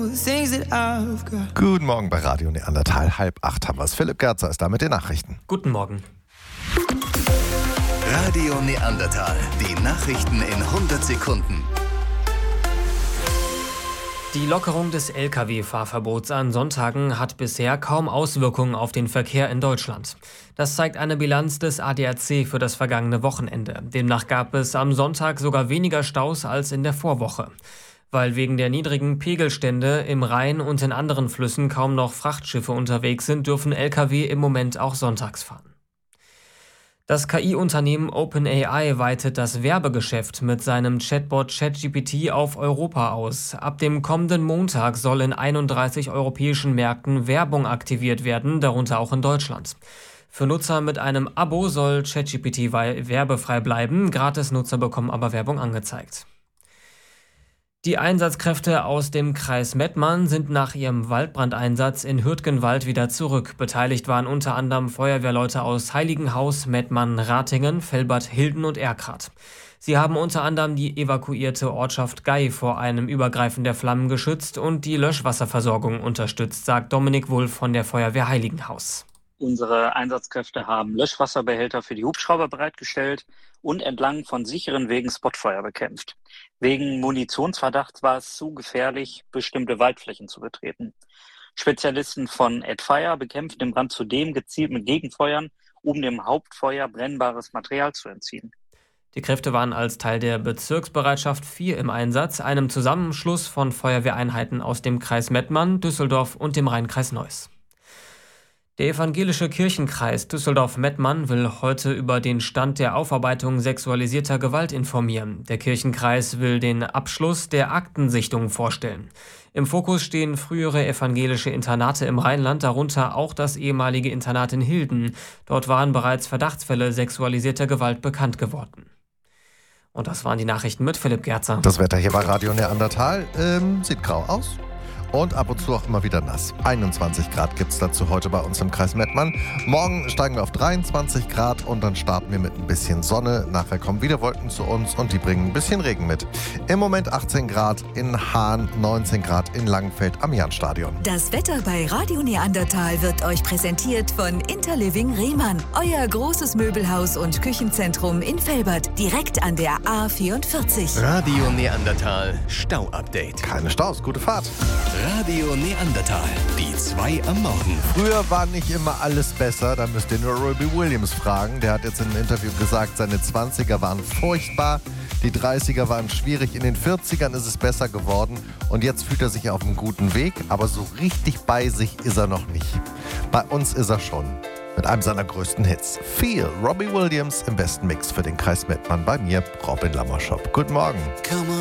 Guten Morgen bei Radio Neandertal. 7:30 haben wir es. Philipp Gerzer ist da mit den Nachrichten. Guten Morgen. Radio Neandertal. Die Nachrichten in 100 Sekunden. Die Lockerung des Lkw-Fahrverbots an Sonntagen hat bisher kaum Auswirkungen auf den Verkehr in Deutschland. Das zeigt eine Bilanz des ADAC für das vergangene Wochenende. Demnach gab es am Sonntag sogar weniger Staus als in der Vorwoche. Weil wegen der niedrigen Pegelstände im Rhein und in anderen Flüssen kaum noch Frachtschiffe unterwegs sind, dürfen Lkw im Moment auch sonntags fahren. Das KI-Unternehmen OpenAI weitet das Werbegeschäft mit seinem Chatbot ChatGPT auf Europa aus. Ab dem kommenden Montag soll in 31 europäischen Märkten Werbung aktiviert werden, darunter auch in Deutschland. Für Nutzer mit einem Abo soll ChatGPT werbefrei bleiben, Gratis-Nutzer bekommen aber Werbung angezeigt. Die Einsatzkräfte aus dem Kreis Mettmann sind nach ihrem Waldbrandeinsatz in Hürtgenwald wieder zurück. Beteiligt waren unter anderem Feuerwehrleute aus Heiligenhaus, Mettmann, Ratingen, Velbert, Hilden und Erkrath. Sie haben unter anderem die evakuierte Ortschaft Gey vor einem Übergreifen der Flammen geschützt und die Löschwasserversorgung unterstützt, sagt Dominik Wulff von der Feuerwehr Heiligenhaus. Unsere Einsatzkräfte haben Löschwasserbehälter für die Hubschrauber bereitgestellt und entlang von sicheren Wegen Spotfeuer bekämpft. Wegen Munitionsverdachts war es zu gefährlich, bestimmte Waldflächen zu betreten. Spezialisten von AdFire bekämpften den Brand zudem gezielt mit Gegenfeuern, um dem Hauptfeuer brennbares Material zu entziehen. Die Kräfte waren als Teil der Bezirksbereitschaft 4 im Einsatz, einem Zusammenschluss von Feuerwehreinheiten aus dem Kreis Mettmann, Düsseldorf und dem Rheinkreis Neuss. Der evangelische Kirchenkreis Düsseldorf-Mettmann will heute über den Stand der Aufarbeitung sexualisierter Gewalt informieren. Der Kirchenkreis will den Abschluss der Aktensichtung vorstellen. Im Fokus stehen frühere evangelische Internate im Rheinland, darunter auch das ehemalige Internat in Hilden. Dort waren bereits Verdachtsfälle sexualisierter Gewalt bekannt geworden. Und das waren die Nachrichten mit Philipp Gerzer. Das Wetter hier bei Radio Neandertal sieht grau aus. Und ab und zu auch immer wieder nass. 21 Grad gibt es dazu heute bei uns im Kreis Mettmann. Morgen steigen wir auf 23 Grad und dann starten wir mit ein bisschen Sonne. Nachher kommen wieder Wolken zu uns und die bringen ein bisschen Regen mit. Im Moment 18 Grad in Hahn, 19 Grad in Langenfeld am Jahnstadion. Das Wetter bei Radio Neandertal wird euch präsentiert von Interliving Rehmann. Euer großes Möbelhaus und Küchenzentrum in Velbert, direkt an der A44. Radio Neandertal Stau-Update. Keine Staus, gute Fahrt. Radio Neandertal, die 2 am Morgen. Früher war nicht immer alles besser, da müsst ihr nur Robbie Williams fragen. Der hat jetzt in einem Interview gesagt, seine 20er waren furchtbar, die 30er waren schwierig, in den 40ern ist es besser geworden und jetzt fühlt er sich auf einem guten Weg, aber so richtig bei sich ist er noch nicht. Bei uns ist er schon. Mit einem seiner größten Hits. Robbie Williams im besten Mix für den Kreis Mettmann. Bei mir, Robin Lammerschop. Guten Morgen. Come on.